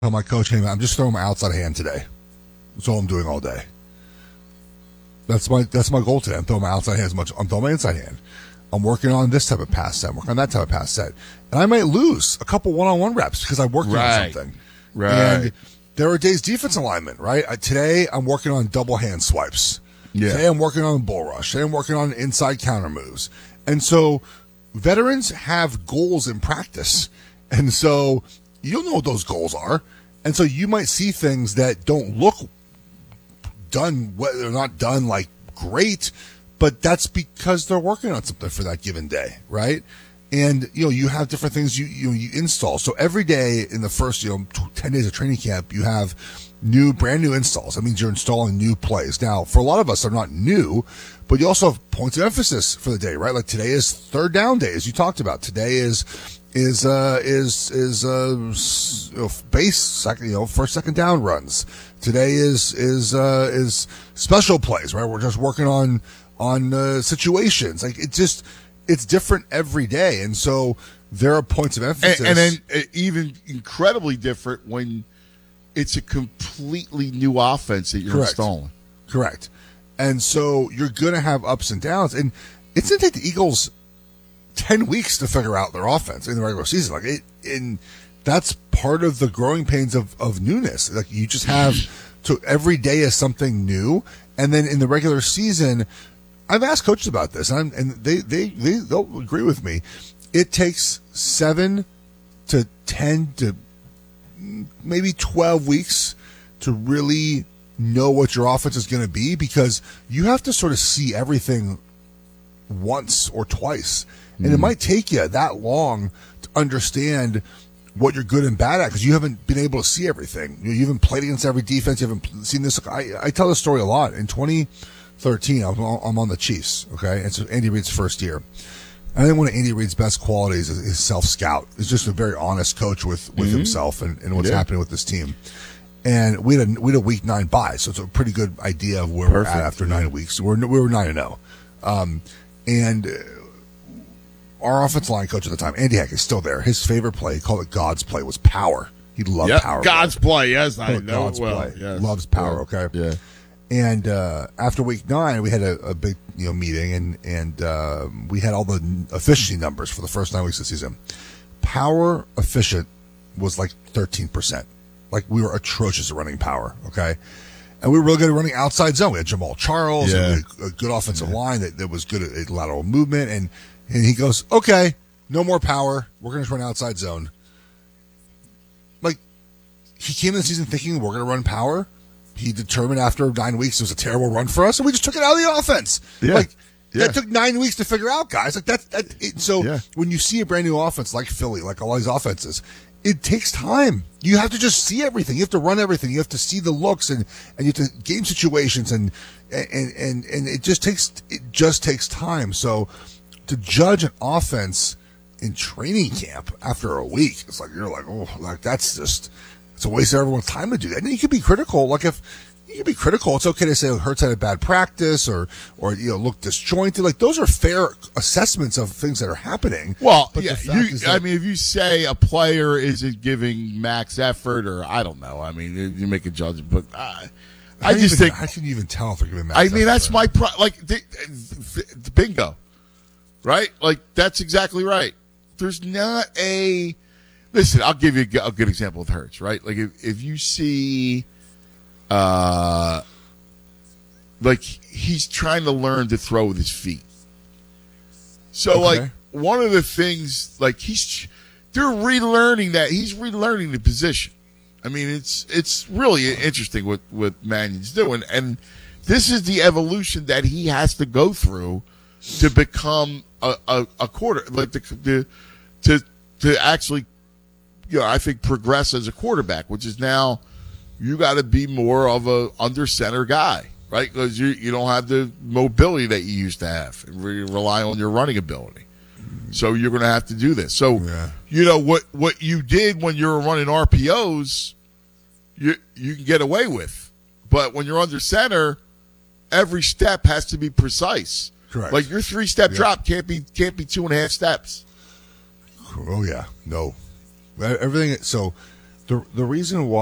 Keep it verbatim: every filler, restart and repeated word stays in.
tell my coach, hey, man, I'm just throwing my outside hand today. That's all I'm doing all day. That's my that's my goal today. I'm throwing my outside hand as much. I'm throwing my inside hand. I'm working on this type of pass set. I'm working on that type of pass set. And I might lose a couple one-on-one reps because I'm working right. on something. Right. And there are days defense alignment, right? Uh, today, I'm working on double hand swipes. Yeah. Today, I'm working on bull rush. Today, I'm working on inside counter moves. And so, veterans have goals in practice. And so, you don't know what those goals are. And so, you might see things that don't look done, they're not done like great, but that's because they're working on something for that given day, right? And, you know, you have different things you, you, you install. So every day in the first, you know, ten days of training camp, you have new, brand new installs. That means you're installing new plays. Now, for a lot of us, they're not new, but you also have points of emphasis for the day, right? Like today is third down day, as you talked about. Today is, is, uh, is, is, uh, you know, base, second, you know, first, second down runs. Today is, is, uh, is special plays, right? We're just working on, on, uh, situations. Like it just, it's different every day. And so there are points of emphasis. And, and then uh, even incredibly different when it's a completely new offense that you're Correct. installing. Correct. And so you're going to have ups and downs. And it's going to take the Eagles ten weeks to figure out their offense in the regular season. Like it, and that's part of the growing pains of, of newness. Like you just have to, every day is something new. And then in the regular season, I've asked coaches about this, and, I'm, and they, they, they, they'll agree with me. It takes seven to ten to maybe twelve weeks to really know what your offense is going to be, because you have to sort of see everything once or twice. And mm. it might take you that long to understand what you're good and bad at, because you haven't been able to see everything. You, know, you haven't played against every defense. You haven't seen this. I, I tell this story a lot. In twenty thirteen, I'm on, I'm on the Chiefs, okay? It's Andy Reid's first year. I think one of Andy Reid's best qualities is his self-scout. He's just a very honest coach with, with mm-hmm. himself and, and what's yeah. happening with this team. And we had a, we had a week nine bye, so it's a pretty good idea of where Perfect. we're at after nine weeks. We're, we were nine and oh. Um, and our offensive line coach at the time, Andy Heck, is still there. His favorite play, he called it God's play, was power. He loved yep, power. God's play, play yes, I know God's well. play. Yes. Loves power, okay? Yeah. And uh, after week nine, we had a, a big you know meeting, and and uh, we had all the efficiency numbers for the first nine weeks of the season. Power efficient was like thirteen percent. Like we were atrocious at running power, okay? And we were really good at running outside zone. We had Jamal Charles, yeah. and a, a good offensive yeah. line that, that was good at, at lateral movement. And, and he goes, okay, no more power. We're going to run outside zone. Like, he came in the season thinking we're going to run power. He determined after nine weeks it was a terrible run for us, and we just took it out of the offense. Yeah. Like, yeah. that took nine weeks to figure out, guys. Like that. that it, so yeah. when you see a brand new offense like Philly, like all these offenses, it takes time. You have to just see everything. You have to run everything. You have to see the looks and, and you have to game situations and and and and it just takes it just takes time. So to judge an offense in training camp after a week, it's like you're like, oh, like that's just. It's a waste of everyone's time to do that. And you can be critical. Like if you can be critical, it's okay to say, oh, Hurts had a bad practice or, or, you know, look disjointed. Like those are fair assessments of things that are happening. Well, but yeah, the you, that, I mean, if you say a player isn't giving max effort or I don't know, I mean, you make a judgment, but uh, I just even, think. How can you even tell if they're giving max I effort? mean, that's my, pro- like, the, the bingo, right? Like, that's exactly right. There's not a. Listen, I'll give you a good example with Hurts, right? Like if, if you see, uh, like he's trying to learn to throw with his feet. So okay. like one of the things, like he's, they're relearning that he's relearning the position. I mean, it's it's really interesting what what Mannion's doing, and this is the evolution that he has to go through to become a a, a quarter, like the, the to to actually. You know, I think progress as a quarterback, which is now you got to be more of a under center guy, right? Because you you don't have the mobility that you used to have. You rely on your running ability, so you're going to have to do this. So yeah. you know what what you did when you were running R P Os, you you can get away with, but when you're under center, every step has to be precise. Correct. Like your three step yeah. drop can't be can't be two and a half steps. Oh yeah, no. Everything. So the the reason why.